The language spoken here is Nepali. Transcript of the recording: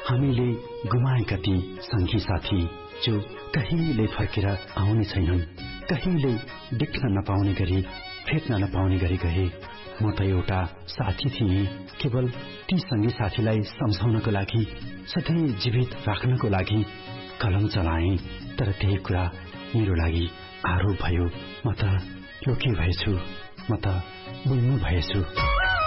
हामीले गुमाएका ती संगी साथी जो कहिल्यै फर्केर आउने छैनन्, कहिल्यै देख्न नपाउने गरी, भेट्न नपाउने गरी गए। म त एउटा साथी थिएँ, केवल ती संगी साथीलाई सम्झाउनको लागि, सधैँ जीवित राख्नको लागि कलम चलाएँ। तर त्यही कुरा मेरो लागि आरोप भयो। म त लोके भएछु, म त बुल्नु भएछु।